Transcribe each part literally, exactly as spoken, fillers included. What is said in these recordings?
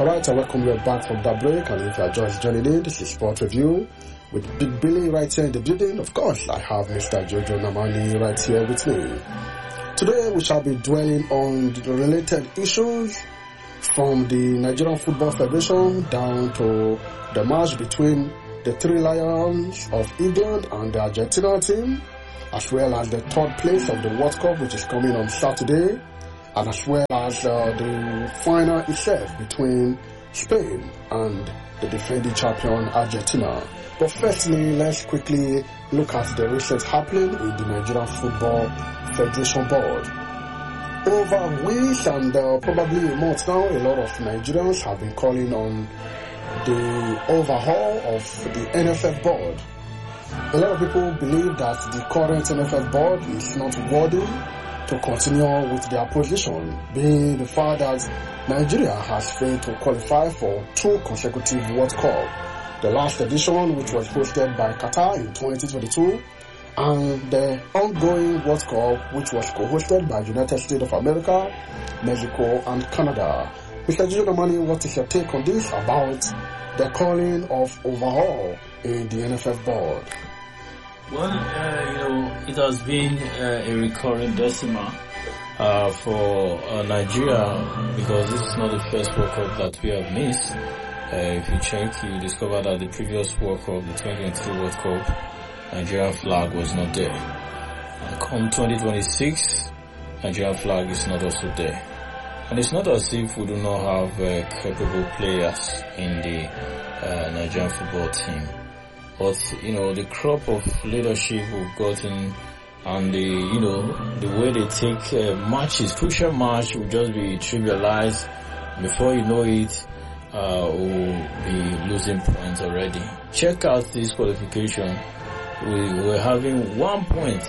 Alright, I welcome you back from that break, and if you are just joining in, this is Sport Review with Big Billy right here in the building. Of course, I have Mister Jojo Namani right here with me. Today, we shall be dwelling on the related issues from the Nigerian Football Federation down to the match between the Three Lions of England and the Argentina team, as well as the third place of the World Cup, which is coming on Saturday, and as well as uh, the final itself between Spain and the defending champion Argentina. But firstly, let's quickly look at the recent happening in the Nigerian Football Federation Board. Over weeks and uh, probably a month now, a lot of Nigerians have been calling on the overhaul of the N F F board. A lot of people believe that the current N F F board is not worthy to continue with their position, being the fact that Nigeria has failed to qualify for two consecutive World Cup. The last edition, which was hosted by Qatar in twenty twenty-two, and the ongoing World Cup, which was co-hosted by United States of America, Mexico, and Canada. Mister Giovanni, what is your take on this about the calling of overhaul in the N F F board? Well, uh, you know, it has been uh, a recurring decimal uh, for uh, Nigeria, because this is not the first World Cup that we have missed. Uh, if you check, you discover that the previous World Cup, the twenty twenty-three World Cup, Nigerian flag was not there. And come twenty twenty-six, Nigerian flag is not also there. And it's not as if we do not have uh, capable players in the uh, Nigerian football team. But, you know, the crop of leadership we've gotten and the, you know, the way they take uh, matches, crucial match will just be trivialized. Before you know it, uh, we'll be losing points already. Check out this qualification. We were having one point.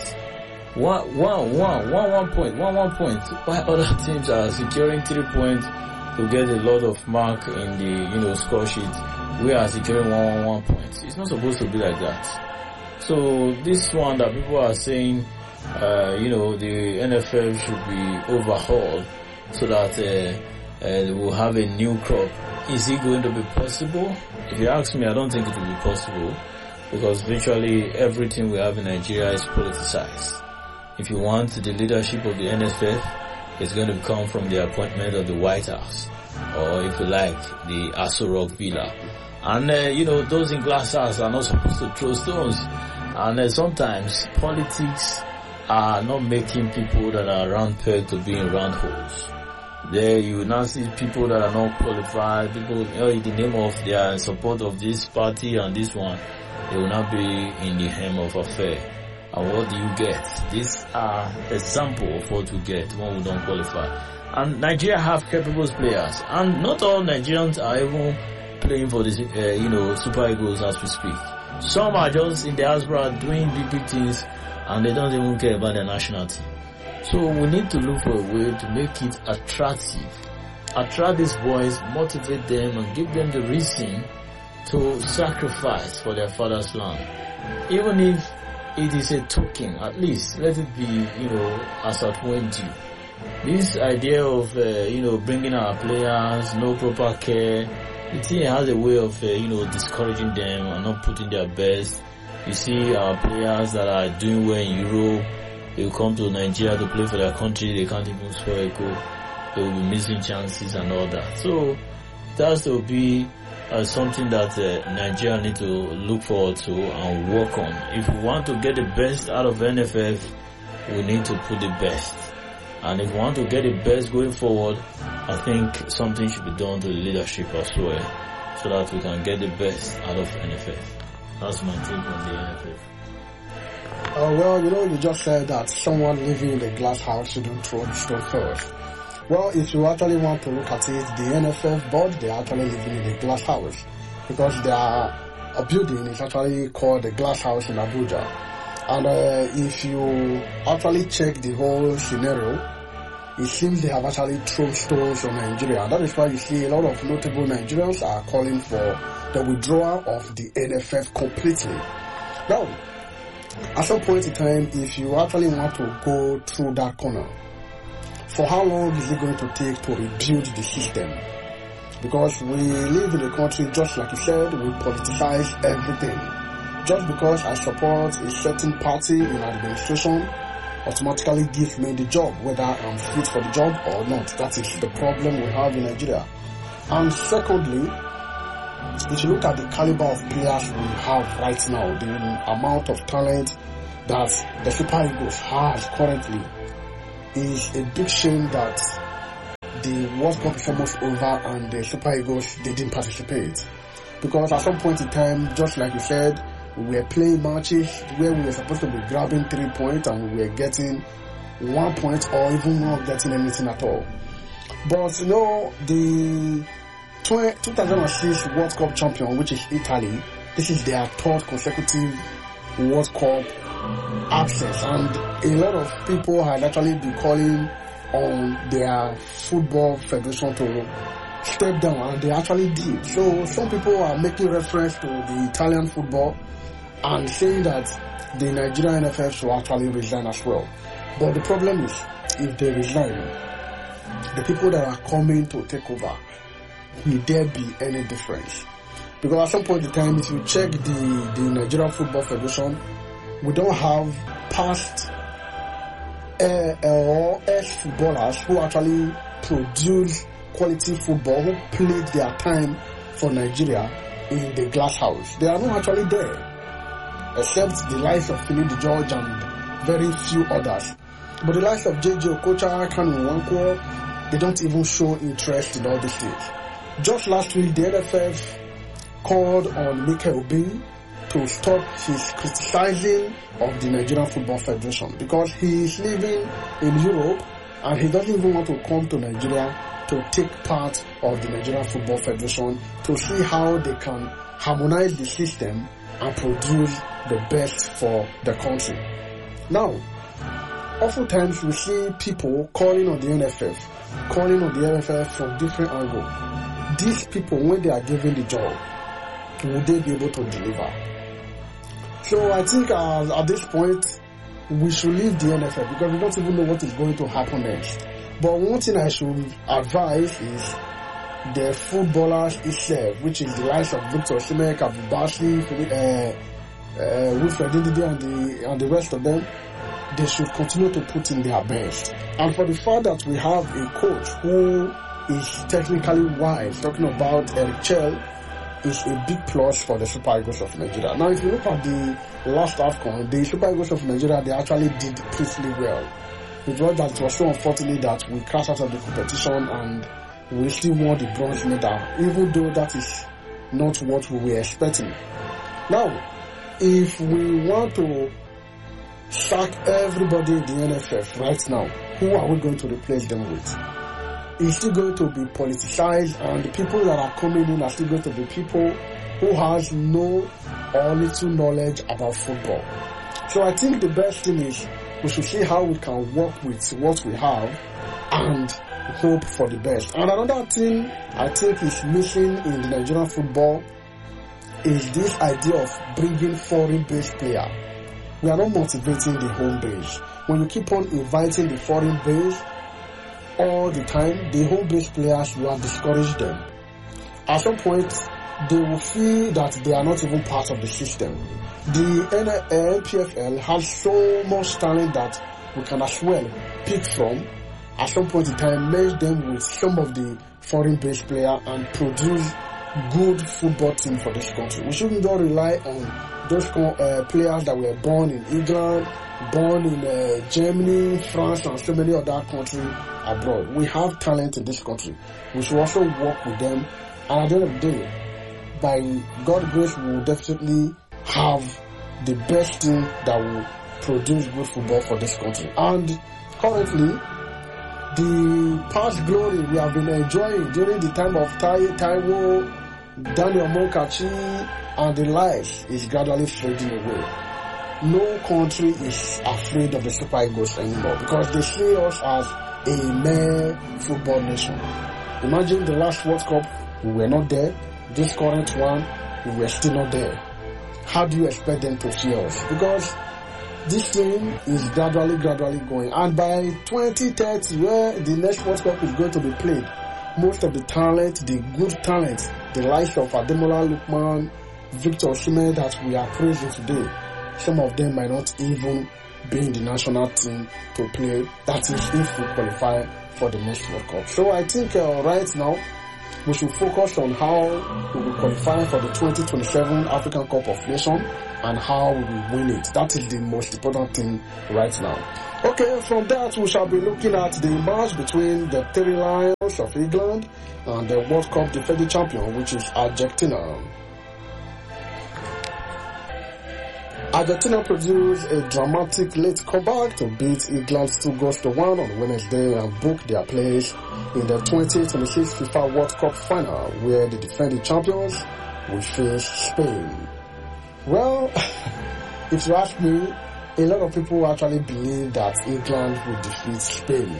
One, one, one, one, one point, one, one point. While other teams are securing three points to get a lot of mark in the, you know, score sheet, we are securing one, one, one points. It's not supposed to be like that. So this one that people are saying, uh, you know, the N F L should be overhauled so that uh, uh, we'll have a new crop. Is it going to be possible? If you ask me, I don't think it will be possible, because virtually everything we have in Nigeria is politicized. If you want the leadership of the N F F, it's going to come from the appointment of the White House, or if you like, the Aso Rock Villa. And, uh, you know, those in glass house are not supposed to throw stones. And uh, sometimes politics are not making people that are round peg to be in round holes. There you will now see people that are not qualified, people, you know, in the name of their support of this party and this one, they will not be in the hem of affair. And what do you get? These are example of what we get when we don't qualify. And Nigeria have capable players, and not all Nigerians are even playing for the, uh, you know, Super Eagles as we speak. Some are just in the diaspora doing big, big things, and they don't even care about their national team. So we need to look for a way to make it attractive. Attract these boys, motivate them, and give them the reason to sacrifice for their father's land. Even if it is a token, at least let it be, you know, as at when due. This idea of, uh, you know, bringing our players, no proper care, the team has a way of, uh, you know, discouraging them and not putting their best. You see our players that are doing well in Europe, they will come to Nigeria to play for their country, they can't even score a goal, they will be missing chances and all that. So it has to be uh, something that uh, Nigeria need to look forward to and work on. If we want to get the best out of N F F, we need to put the best. And if we want to get the best going forward, I think something should be done to the leadership as well, so that we can get the best out of N F F. That's my take on the N F F. Uh, well, you know, you just said that someone living in a glass house shouldn't throw the stone first. Well, if you actually want to look at it, the N F F board, they're actually living in a glass house, because their a building is actually called the Glass House in Abuja. And uh, if you actually check the whole scenario, it seems they have actually thrown stones on Nigeria. And that is why you see a lot of notable Nigerians are calling for the withdrawal of the N F F completely. Now, at some point in time, if you actually want to go through that corner, for how long is it going to take to rebuild the system? Because we live in a country, just like you said, we politicize everything. Just because I support a certain party in administration automatically gives me the job, whether I'm fit for the job or not. That is the problem we have in Nigeria. And secondly, if you look at the caliber of players we have right now, the amount of talent that the Super Eagles has currently, is a big shame that the World Cup is almost over and the Super Eagles didn't participate. Because at some point in time, just like you said, we were playing matches where we were supposed to be grabbing three points and we were getting one point or even not getting anything at all. But you know, the two thousand six World Cup champion, which is Italy, this is their third consecutive World Cup access, and a lot of people had actually been calling on their football federation to step down, and they actually did. So some people are making reference to the Italian football and saying that the Nigerian N F F should actually resign as well. But the problem is, if they resign, the people that are coming to take over, will there be any difference? Because at some point in time, if you check the, the Nigerian Football Federation, we don't have past uh, or ex-footballers who actually produce quality football, who played their time for Nigeria in the glass house. They are not actually there, except the likes of Philip George and very few others. But the likes of J J Okocha, Kanu Nwankwo, they don't even show interest in all these things. Just last week, the N F F called on Mikel Obi to stop his criticizing of the Nigerian Football Federation because he is living in Europe and he doesn't even want to come to Nigeria to take part of the Nigerian Football Federation to see how they can harmonize the system and produce the best for the country. Now, oftentimes we see people calling on the N F F, calling on the N F F from different angles. These people, when they are given the job, will they be able to deliver? So I think uh, at this point, we should leave the N F F because we don't even know what is going to happen next. But one thing I should advise is the footballers itself, which is the likes of Victor Osimhen, Kalvin Bassey, uh, uh, Wilfred Ndidi and the, and the rest of them. They should continue to put in their best. And for the fact that we have a coach who is technically wise, talking about Eric Chell, is a big plus for the Super Eagles of Nigeria. Now, if you look at the last AFCON, the Super Eagles of Nigeria, they actually did pretty well. It was that it was so unfortunate that we crashed out of the competition and we still won the bronze medal, even though that is not what we were expecting. Now, if we want to sack everybody in the N F F right now, who are we going to replace them with? It's still going to be politicized, and the people that are coming in are still going to be people who has no or little knowledge about football. So I think the best thing is we should see how we can work with what we have and hope for the best. And another thing I think is missing in the Nigerian football is this idea of bringing foreign-based players. We are not motivating the home base. When you keep on inviting the foreign base all the time, the home base players, you are discouraging them. At some point, they will feel that they are not even part of the system. The N P F L has so much talent that we can as well pick from. At some point in time, merge them with some of the foreign based players and produce good football team for this country. We shouldn't just rely on those uh, players that were born in England, born in uh, Germany, France, and so many other countries abroad. We have talent in this country. We should also work with them. And at the end of the day, by God's grace, we will definitely have the best team that will produce good football for this country. And currently, the past glory we have been enjoying during the time of Tai, Taiwo, Daniel Mokachi, and the likes is gradually fading away. No country is afraid of the Super Eagles anymore because they see us as a mere football nation. Imagine the last World Cup, we were not there. This current one, we were still not there. How do you expect them to see us? Because this thing is gradually, gradually going. And by twenty thirty, where the next World Cup is going to be played, most of the talent, the good talent, the likes of Ademola Lookman, Victor Osimhen that we are praising today, some of them might not even be in the national team to play. That is if we qualify for the next World Cup. So I think uh, right now we should focus on how we will qualify for the twenty twenty-seven African Cup of Nations and how we will win it. That is the most important thing right now. Okay, from that we shall be looking at the match between the Three Lions of England and the World Cup defending champion, which is Argentina. Argentina produced a dramatic late comeback to beat England two goals to one on Wednesday and book their place in the twenty twenty-six FIFA World Cup final, where the defending champions will face Spain. Well, if you ask me, a lot of people actually believe that England will defeat Spain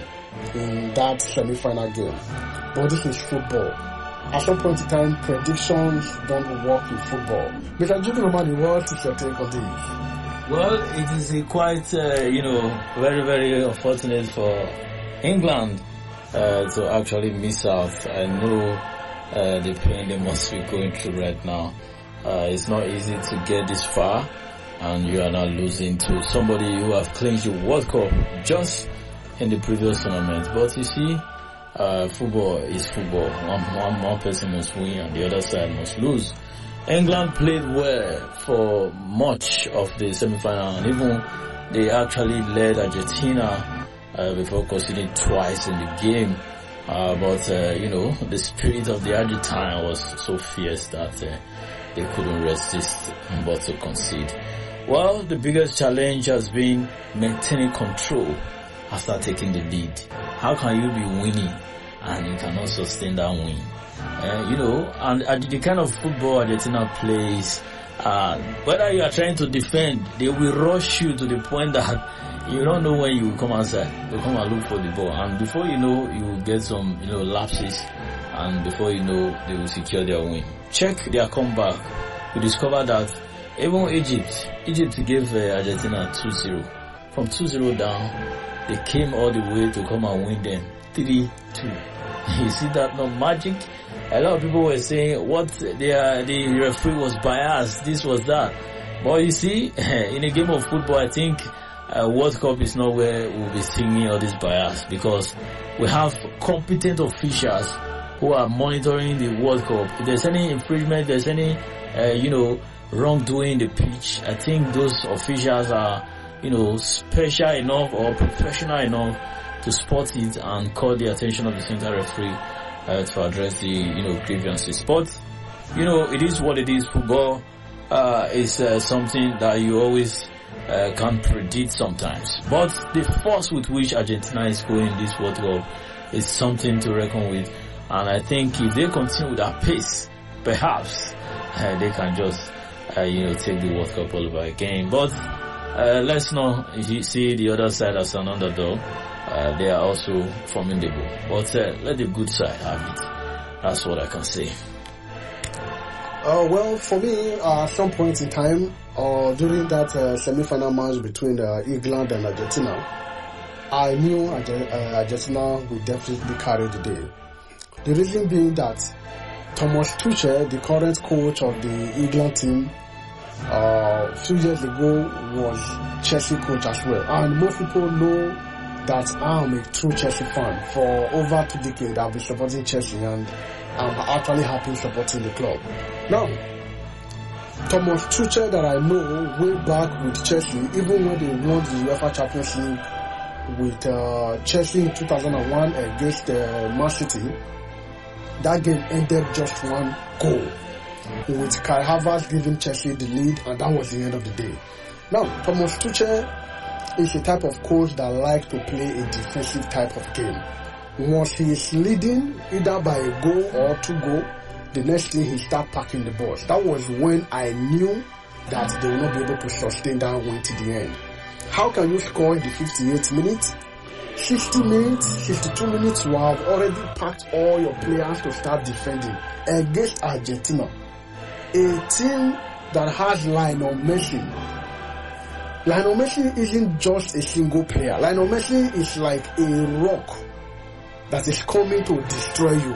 in that semi-final game. But this is football. At some point in time, predictions don't work in football. Mister Jukumani, what is your take on this? Well, it is a quite, uh, you know, very, very unfortunate for England uh, to actually miss out. I know uh, the pain they must be going through right now. Uh, it's not easy to get this far, and you are now losing to somebody who have clinched the World Cup just in the previous tournament. But you see, Uh, football is football. One, one, one person must win and the other side must lose. England played well for much of the semi-final, and even they actually led Argentina uh, before conceding twice in the game. Uh, but, uh, you know, the spirit of the Argentine was so fierce that uh, they couldn't resist but to concede. Well, the biggest challenge has been maintaining control after taking the lead. How can you be winning and you cannot sustain that win? Uh, you know, and, and the kind of football Argentina plays, uh, whether you are trying to defend, they will rush you to the point that you don't know when you will come outside. You come and look for the ball, and before you know, you will get some, you know, lapses, and before you know, they will secure their win. Check their comeback. We discovered that even Egypt, Egypt gave uh, Argentina two zero. From two zero down, they came all the way to come and win them three two. You see that, no magic? A lot of people were saying what the, uh, the referee was biased, this was that. But you see, in a game of football, I think uh, World Cup is not where we'll be seeing all this bias, because we have competent officials who are monitoring the World Cup. If there's any infringement, if there's any, uh, you know, wrongdoing in the pitch, I think those officials are, you know, special enough or professional enough to spot it and call the attention of the center referee uh, to address the, you know, grievances. But, you know, it is what it is. Football uh, is uh, something that you always uh, can't predict sometimes. But the force with which Argentina is going in this World Cup is something to reckon with. And I think if they continue with that pace, perhaps uh, they can just, uh, you know, take the World Cup all over again. But Uh, let's not see the other side as an underdog. Uh, they are also formidable. But uh, let the good side have it. That's what I can say. Uh, well, for me, uh, at some point in time, uh, during that uh, semi-final match between uh, England and Argentina, I knew Arge- uh, Argentina would definitely carry the day. The reason being that Thomas Tuchel, the current coach of the England team, Uh, a few years ago was Chelsea coach as well, and most people know that I'm a true Chelsea fan. For over two decades I've been supporting Chelsea, and I'm actually happy supporting the club. Now, Thomas Tuchel that I know way back with Chelsea, even when they won the UEFA Champions League with uh, Chelsea in two thousand one against uh, Man City, that game ended just one goal, with Kai Havertz giving Chelsea the lead, and that was the end of the day. Now, Thomas Tuchel is a type of coach that likes to play a defensive type of game. Once he is leading, either by a goal or two goals, the next thing he start packing the balls. That was when I knew that they will not be able to sustain that win to the end. How can you score in the fifty-eighth minute? sixty minutes, fifty-two minutes, you have already packed all your players to start defending against Argentina, a team that has Lionel Messi. Lionel Messi isn't just a single player. Lionel Messi is like a rock that is coming to destroy you.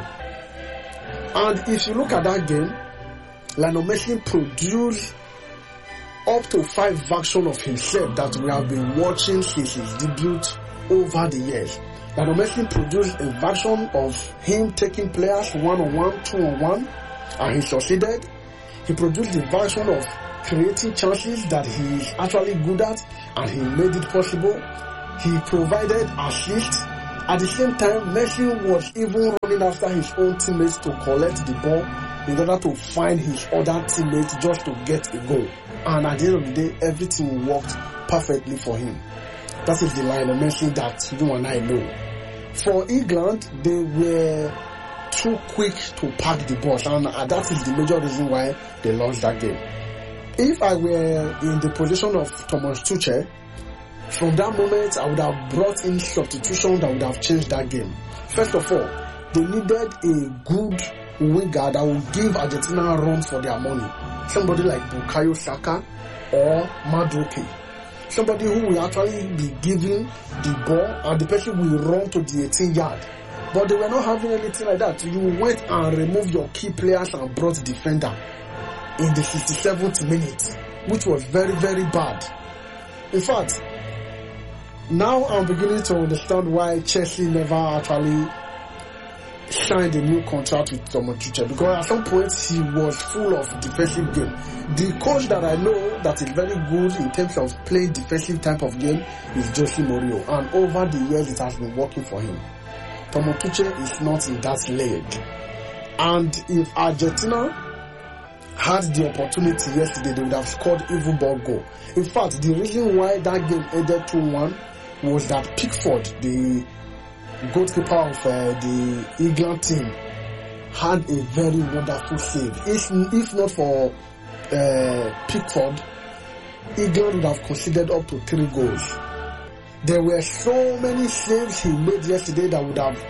And if you look at that game, Lionel Messi produced up to five versions of himself that we have been watching since his debut over the years. Lionel Messi produced a version of him taking players one-on-one, two-on-one, and he succeeded. He produced the version of creating chances that he is actually good at, and he made it possible. He provided assists. At the same time, Messi was even running after his own teammates to collect the ball in order to find his other teammates just to get a goal. And at the end of the day, everything worked perfectly for him. That is the Lionel Messi that you and I know. For England, they were too quick to pack the bus, and that is the major reason why they lost that game. If I were in the position of Thomas Tuchel, from that moment I would have brought in substitution that would have changed that game. First of all, they needed a good winger that would give Argentina a run for their money. Somebody like Bukayo Saka or Madueke. Somebody who will actually be giving the ball and the person will run to the eighteen yard. But they were not having anything like that. You went and removed your key players and brought defender in the sixty-seventh minute, which was very, very bad. In fact, now I'm beginning to understand why Chelsea never actually signed a new contract with Thomas Tuchel, because at some point he was full of defensive game. The coach that I know that is very good in terms of playing defensive type of game is Jose Mourinho, and over the years it has been working for him. Thomas Tuchel is not in that league. And if Argentina had the opportunity yesterday, they would have scored even more goal. In fact, the reason why that game ended two one was that Pickford, the goalkeeper of uh, the England team, had a very wonderful save. If, if not for uh, Pickford, England would have conceded up to three goals. There were so many saves he made yesterday that would have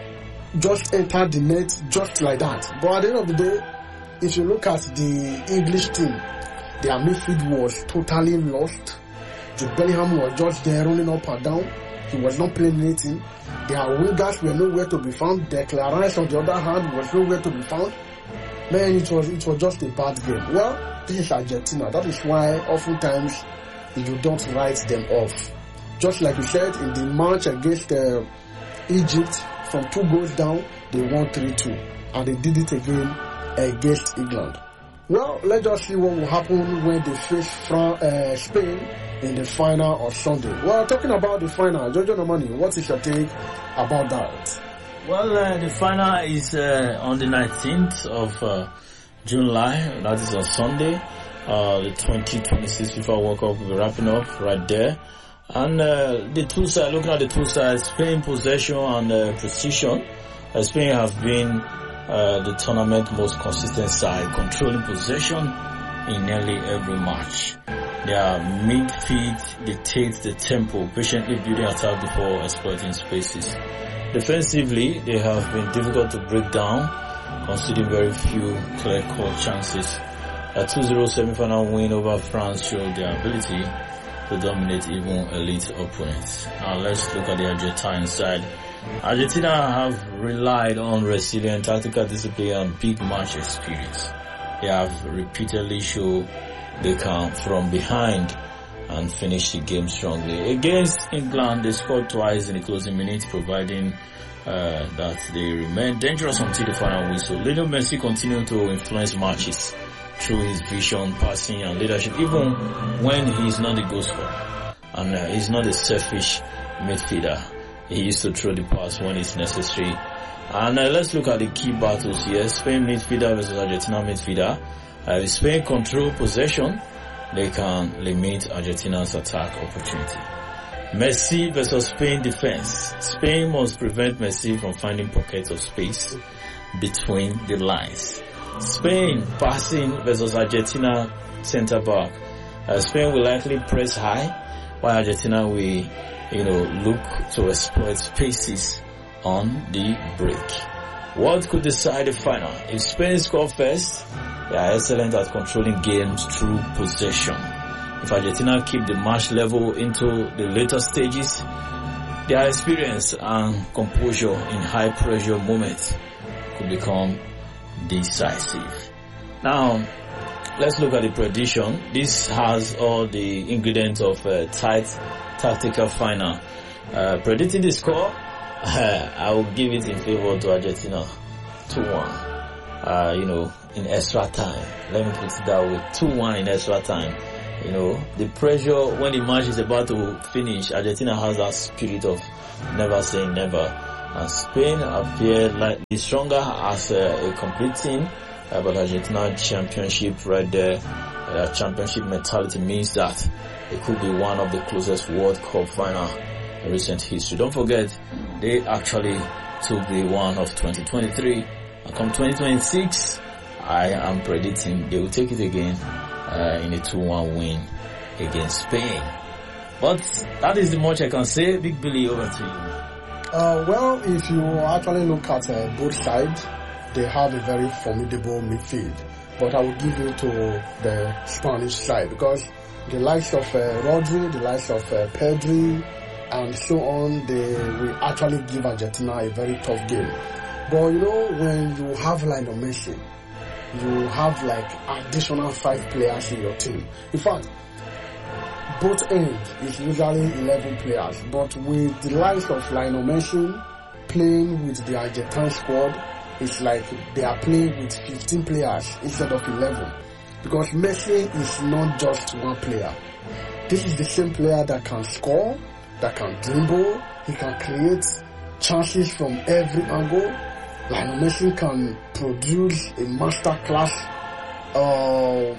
just entered the net just like that. But at the end of the day, if you look at the English team, their midfield was totally lost. Jude Bellingham was just there running up and down. He was not playing anything. Their wingers were nowhere to be found. Declan Rice, on the other hand, was nowhere to be found. Man, it was it was just a bad game. Well, this is Argentina. That is why oftentimes you don't write them off. Just like we said in the match against uh, Egypt, from two goals down, they won three two. And they did it again against England. Well, let's just see what will happen when they face Fran- uh, Spain in the final on Sunday. Well, talking about the final, Jojo Namani, what is your take about that? Well, uh, the final is uh, on the nineteenth of uh, July. That is on Sunday. Uh, the twenty twenty-six FIFA World Cup will be wrapping up right there. And uh, the two sides, looking at the two sides, Spain possession and uh, precision. Uh, Spain have been uh, the tournament most consistent side, controlling possession in nearly every match. Their midfield dictates the tempo, patiently building attack before exploiting spaces. Defensively, they have been difficult to break down, conceding very few clear-cut chances. A two zero semi-final win over France showed their ability to dominate even elite opponents. Now let's look at the Argentine side. Argentina have relied on resilient tactical discipline and big match experience. They have repeatedly shown they come from behind and finish the game strongly. Against England, they scored twice in the closing minutes, providing uh, that they remain dangerous until the final whistle. Lionel Messi continued to influence matches through his vision, passing and leadership, even when he is not the goal scorer. And uh, he's not a selfish midfielder. He used to throw the pass when it's necessary. And uh, let's look at the key battles here. Spain midfielder versus Argentina midfielder. Uh, if Spain control possession, they can limit Argentina's attack opportunity. Messi versus Spain defense. Spain must prevent Messi from finding pockets of space between the lines. Spain passing versus Argentina centre back. Uh, Spain will likely press high, while Argentina will, you know, look to exploit spaces on the break. What could decide the final? If Spain score first, they are excellent at controlling games through possession. If Argentina keep the match level into the later stages, their experience and composure in high pressure moments could become decisive. Now, let's look at the prediction. This has all the ingredients of a tight tactical final. Uh, predicting the score, uh, I will give it in favor to Argentina, two one. Uh, you know, in extra time. Let me put it that way, two one in extra time. You know, the pressure when the match is about to finish, Argentina has that spirit of never saying never. And Spain appear slightly stronger as a, a complete team, uh, but Argentina championship right there, uh, championship mentality means that it could be one of the closest World Cup final in recent history. Don't forget, they actually took the one of twenty twenty-three, and come twenty twenty-six, I am predicting they will take it again uh, in a two one win against Spain. But that is the much I can say. Big Billy, over to you. Uh, well, if you actually look at uh, both sides, they have a very formidable midfield. But I will give it to the Spanish side because the likes of uh, Rodri, the likes of uh, Pedri, and so on, they will actually give Argentina a very tough game. But you know, when you have Lionel Messi, you have like additional five players in your team. In fact, both ends is usually eleven players, but with the likes of Lionel Messi playing with the Argentine squad, it's like they are playing with fifteen players instead of eleven. Because Messi is not just one player. This is the same player that can score, that can dribble, he can create chances from every angle. Lionel Messi can produce a masterclass uh,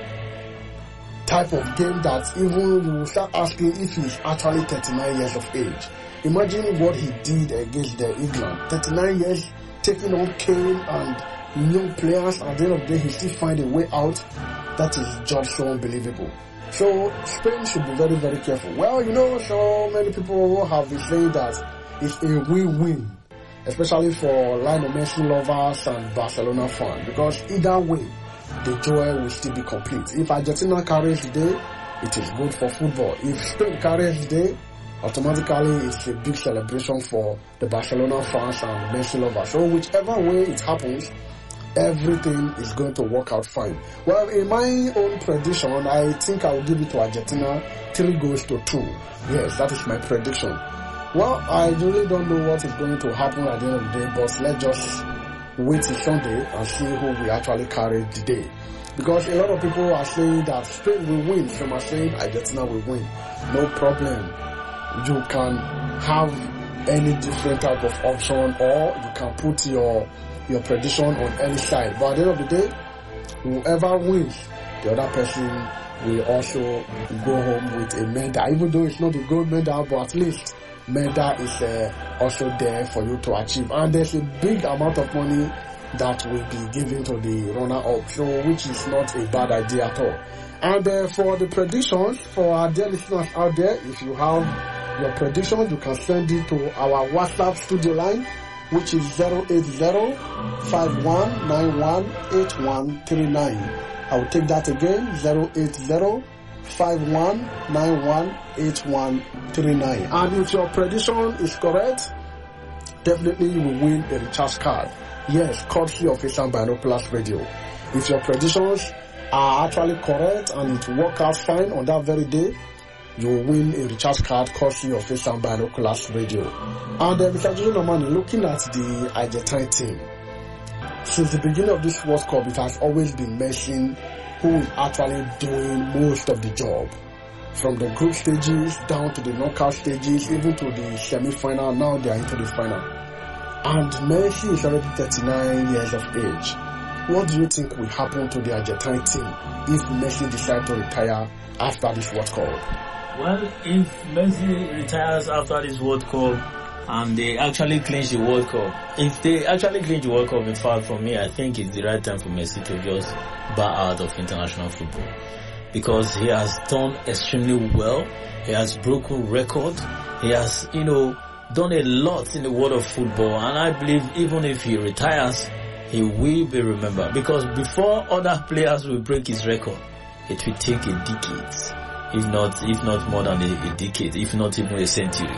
type of game that even you will start asking if he's actually thirty-nine years of age. Imagine what he did against the England. thirty-nine years, taking on Kane and young players, and at the end of the day, he still find a way out. That is just so unbelievable. So Spain should be very, very careful. Well, you know, so many people have been saying that it's a win-win, especially for Lionel Messi lovers and Barcelona fans, because either way, the joy will still be complete. If Argentina carries the day, it is good for football. If Spain carries the day, automatically it's a big celebration for the Barcelona fans and Messi lovers. So whichever way it happens, everything is going to work out fine. Well, in my own prediction, I think I will give it to Argentina three goals to two. Yes, that is my prediction. Well, I really don't know what is going to happen at the end of the day, but let's just wait till Sunday and see who will actually carry the day. Because a lot of people are saying that Spain will win, some are saying Argentina will win. No problem. You can have any different type of option, or you can put your your prediction on any side. But at the end of the day, whoever wins, the other person will also go home with a medal. Even though it's not a gold medal, but at least medal is uh, also there for you to achieve. And there's a big amount of money that will be given to the runner-up, so which is not a bad idea at all. And uh, for the predictions, for our dear listeners out there, if you have your predictions, you can send it to our WhatsApp studio line, which is zero eight zero, five one nine one, eight one three nine. I will take that again, zero eight zero, five one nine one, eight one three nine. And if your prediction is correct, definitely you will win a recharge card. Yes, courtesy of Asian Binoculars Radio. If your predictions are actually correct and it work out fine on that very day, you will win a recharge card courtesy of Asian Binoculars Radio. And uh, Mister Jojo Namani, looking at the Argentine team, since the beginning of this World Cup, it has always been Messi who is actually doing most of the job. From the group stages down to the knockout stages, even to the semi-final, now they are into the final. And Messi is already thirty-nine years of age. What do you think will happen to the Argentine team if Messi decides to retire after this World Cup? Well, if Messi retires after this World Cup and they actually clinch the World Cup, if they actually clinch the World Cup, in fact, for me, I think it's the right time for Messi to just bow out of international football, because he has done extremely well. He has broken records. He has, you know, done a lot in the world of football, and I believe even if he retires, he will be remembered, because before other players will break his record, it will take a decade, if not if not more than a, a decade, if not even a century.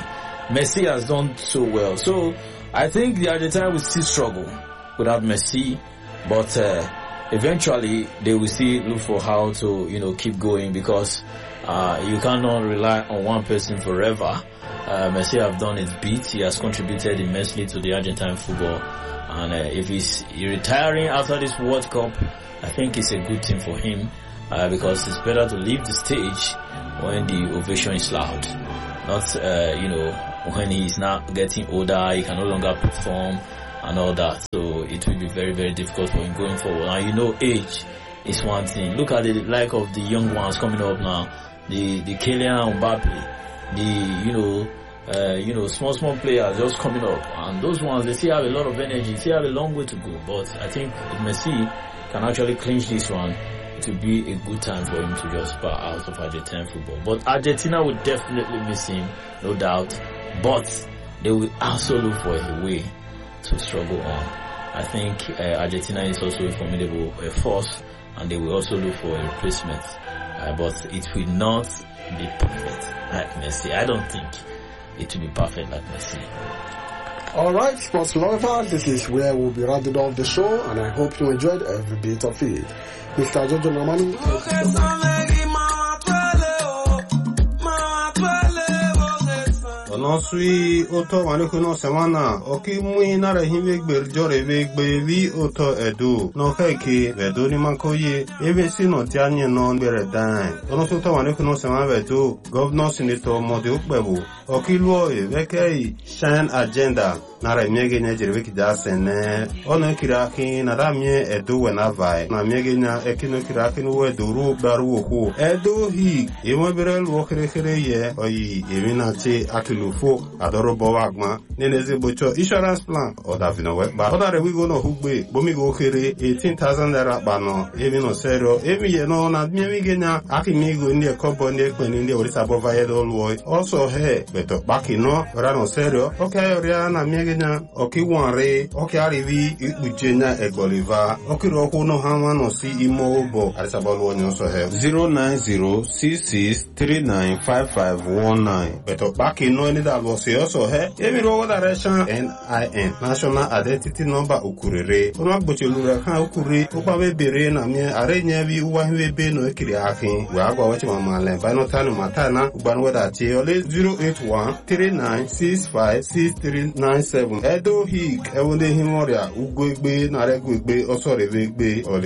Messi has done so well. So I think the Argentina will still struggle without Messi, but uh, eventually they will still look for how to, you know, keep going, because uh, you cannot rely on one person forever. Uh, Messi have done his bit. He has contributed immensely to the Argentine football, and uh, if he's retiring after this World Cup, I think it's a good thing for him, uh, because it's better to leave the stage when the ovation is loud, not uh, you know, when he's not getting older, he can no longer perform and all that. So it will be very, very difficult for him going forward. And you know, age is one thing. Look at the like of the young ones coming up now, the the Kylian Mbappe, the you know, uh, you know, small small players just coming up, and those ones, they still have a lot of energy, they still have a long way to go. But I think if Messi can actually clinch this one, it will be a good time for him to just bow out of Argentine football. But Argentina will definitely miss him, no doubt. But they will also look for a way to struggle on. I think uh, Argentina is also a formidable uh, force, and they will also look for a replacement. Uh, but it will not be perfect like Messi. I don't think it will be perfect like Messi. Alright, sports lovers, this is where we'll be rounding off the show, and I hope you enjoyed every bit of it. Mister Jojo Namani, thank you so much. Nosui oto wanekuno semana oki mui nara hime gberjore ve gbevi oto edu no keke vedo ni mankoye ebe si no tianye no bere dan ono so to wanekuno semana vedo governor senator mode ukbebu oki luo e vekei shine agenda nara miege nya jerwe kija sene ono kiraki nara mie edu wena vai na miege nya ekino kiraki no eduru baru oku edu hi emo bere luo kere kere ye oyi emina che akilu fo adoro bowagma neneze bocho insurance plan oda vino we ba oda re we go no hugbe bomi go kere eighteen thousand naira bano even no serio emi ye no na mi mi genya akimi go ndi ekobo ndi ekpeni ndi orisa bova ye do luo also he beto baki no ora no serio okay ora na mi genya oki wanre oki arivi ikbujenya egboliva oki ro ko no hanwa no si imo bo arisa bo luo nyo so he zero nine zero six six three nine five five one nine beto baki no ni da lo se also he emi ro da reshan N I N national identity number ukurere ono gbochelu kan ukure opa be bere na mi are nya bi uwa hwe be no ekiri akin we agwa wachi mama le ba no tanu matana ugban weda che ole zero eight one three nine six five six three nine seven edo hik ewonde himoria ugwegbe na regwegbe osore vegbe ole